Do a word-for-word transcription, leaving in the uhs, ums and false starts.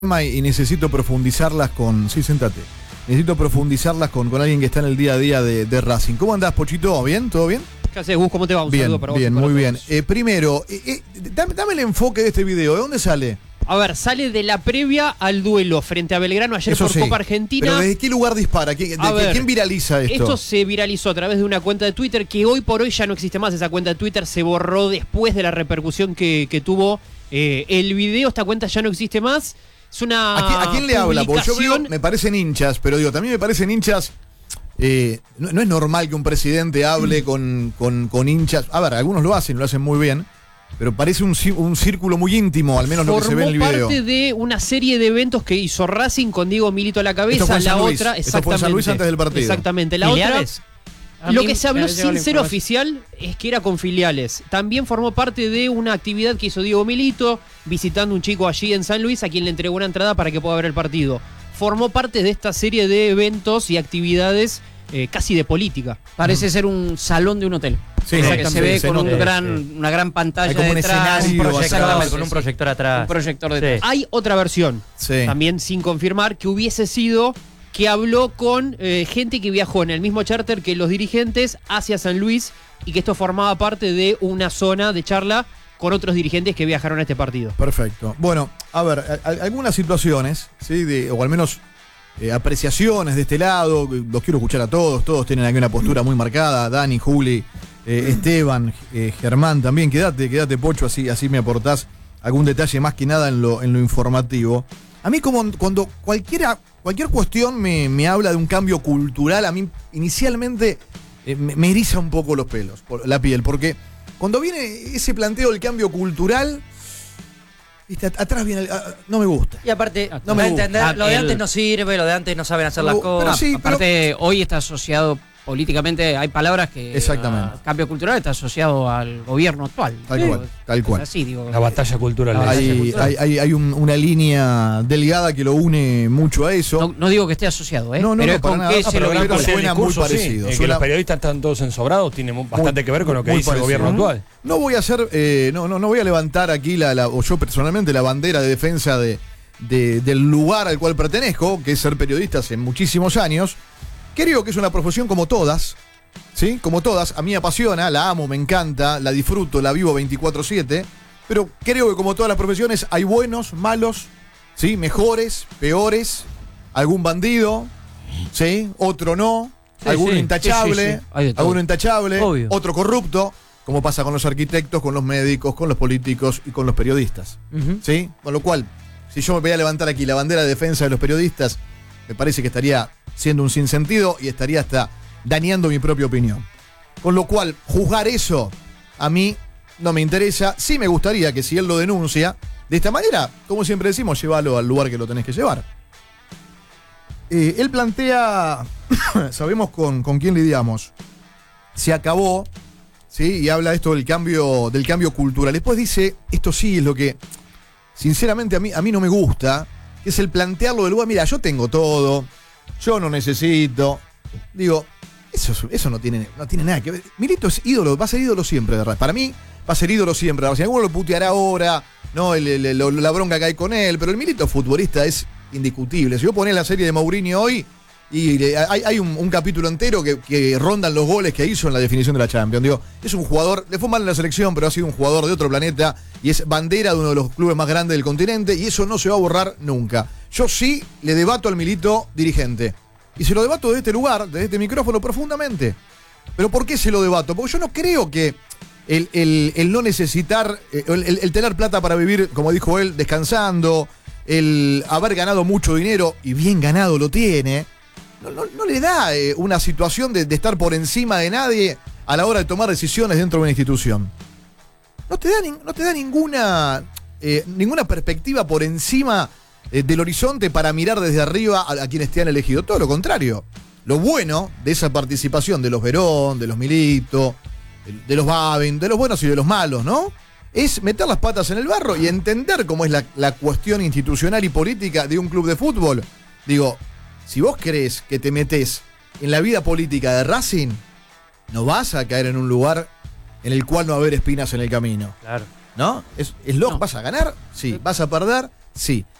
y necesito profundizarlas con... Sí, sentate. Necesito profundizarlas con, con alguien que está en el día a día de, de Racing. ¿Cómo andás, Pochito? ¿Bien? ¿Todo bien? ¿Qué haces, Gus? ¿Cómo te va? Un bien, saludo para vos. Bien, para muy todos. bien. Eh, primero, eh, eh, dame, dame el enfoque de este video. ¿De dónde sale? A ver, sale de la previa al duelo frente a Belgrano ayer Eso por sí. Copa Argentina. ¿Pero desde qué lugar dispara? ¿Quién, de, A ver, ¿quién viraliza esto? Esto se viralizó a través de una cuenta de Twitter que hoy por hoy ya no existe más. Esa cuenta de Twitter se borró después de la repercusión que, que tuvo eh, el video. Esta cuenta ya no existe más. Es una ¿A quién, a quién le habla? Porque yo veo, publicación- me parecen hinchas, pero digo, también me parecen hinchas... Eh, no, no es normal que un presidente hable con, con, con hinchas. A ver, algunos lo hacen, lo hacen muy bien, pero parece un, cí- un círculo muy íntimo, al menos lo que se ve en el Formó video. parte de una serie de eventos que hizo Racing con Diego Milito a la cabeza. Esto fue en la San Luis. otra, Esto fue en San Luis antes del partido. Exactamente. La ¿Filiales? otra, A lo mí que se habló me llegó sin la ser información. oficial es que era con filiales. También formó parte de una actividad que hizo Diego Milito, visitando un chico allí en San Luis, a quien le entregó una entrada para que pueda ver el partido. Formó parte de esta serie de eventos y actividades eh, casi de política. Parece ser un salón de un hotel. Sí, O sea, no, que sí, se ve se con un nota. gran, Sí. una gran pantalla Hay como un detrás. escenario un proyector, atrás. exactamente, con un proyector atrás. Un proyector detrás. Sí. Hay otra versión, Sí. también sin confirmar, que hubiese sido que habló con eh, gente que viajó en el mismo charter que los dirigentes hacia San Luis y que esto formaba parte de una zona de charla con otros dirigentes que viajaron a este partido. Perfecto. Bueno, a ver, a- a- algunas situaciones, ¿sí? De, o al menos eh, apreciaciones de este lado. Los quiero escuchar a todos. Todos tienen aquí una postura muy marcada. Dani, Juli, eh, Esteban, eh, Germán también. Quédate, quédate, Pocho, así, así me aportás algún detalle más que nada en lo, en lo informativo. A mí, como cuando cualquiera, cualquier cuestión me, me habla de un cambio cultural, a mí inicialmente eh, me, me eriza un poco los pelos, por- la piel, porque cuando viene ese planteo del cambio cultural, viste, at- atrás viene, el- ah, no me gusta. Y aparte, No no me me gusta. entender, lo de El- antes no sirve, lo de antes no saben hacer las No, cosas. pero sí, pero- Aparte, hoy está asociado políticamente, hay palabras que... Exactamente. a cambio cultural está asociado al gobierno actual. Tal Digo, cual, tal es cual. así, digo. La batalla cultural. La batalla Hay, cultural. hay, hay, hay un- una línea delgada que lo une mucho a eso. No, no digo que esté asociado, ¿eh? No, no, pero no, es para con nada. qué Ah, se pero lo gran vincula. parte suena muy parecido, Sí, que suena- los periodistas están todos ensobrados tiene mu- bastante que ver con lo que muy dice el parecido. gobierno actual. No voy a hacer, eh, no, no, no voy a levantar aquí la, la- o yo personalmente la bandera de defensa de, de- del lugar al cual pertenezco, que es ser periodista hace muchísimos años. Creo que es una profesión como todas, ¿sí? Como todas, a mí me apasiona, la amo, me encanta, la disfruto, la vivo veinticuatro siete, pero creo que como todas las profesiones hay buenos, malos, ¿sí? Mejores, peores, algún bandido, ¿sí? Otro no, Sí, alguno sí, intachable, sí, sí, sí. Hay de todo. alguno intachable, Obvio. otro corrupto, como pasa con los arquitectos, con los médicos, con los políticos y con los periodistas. Ujú. ¿Sí? Con lo cual, si yo me voy a levantar aquí la bandera de defensa de los periodistas, me parece que estaría siendo un sinsentido y estaría hasta dañando mi propia opinión. Con lo cual, juzgar eso a mí no me interesa. Sí me gustaría que si él lo denuncia, de esta manera, como siempre decimos, llévalo al lugar que lo tenés que llevar. Eh, él plantea, sabemos con, con quién lidiamos, se acabó, ¿sí? Y habla esto del cambio, del cambio cultural. Después dice, esto sí es lo que, sinceramente, a mí, a mí no me gusta, que es el plantearlo del lugar. Mira, yo tengo todo, yo no necesito. Digo, eso, es- eso no, tiene, no tiene nada que ver. Milito es ídolo, va a ser ídolo siempre de Racing. Para mí, va a ser ídolo siempre de Racing. Alguno lo puteará ahora, no, el- el- el- la bronca que hay con él, pero el Milito futbolista es indiscutible. Si yo ponés la serie de Mourinho hoy, y le- hay, hay un, un capítulo entero que, que rondan los goles que hizo en la definición de la Champions. Digo, es un jugador, le fue mal en la selección, pero ha sido un jugador de otro planeta y es bandera de uno de los clubes más grandes del continente y eso no se va a borrar nunca. Yo sí le debato al Milito dirigente. Y se lo debato desde este lugar, desde este micrófono profundamente. ¿Pero por qué se lo debato? Porque yo no creo que el, el- el no necesitar, eh, el, el- el tener plata para vivir, como dijo él, descansando, el haber ganado mucho dinero y bien ganado lo tiene, no, no- no le da eh, una situación de, de estar por encima de nadie a la hora de tomar decisiones dentro de una institución. No te da, nin- no te da ninguna, eh, ninguna perspectiva por encima eh, del horizonte para mirar desde arriba a, a quienes te han elegido. Todo lo contrario. Lo bueno de esa participación de los Verón, de los Milito, de, de los Babin, de los buenos y de los malos, ¿no? Es meter las patas en el barro y entender cómo es la, la cuestión institucional y política de un club de fútbol. Digo, si vos crees que te metés en la vida política de Racing, no vas a caer en un lugar en el cual no va a haber espinas en el camino. Claro. ¿No? Es, es lo, No. ¿Vas a ganar? Sí. ¿Vas a perder? Sí.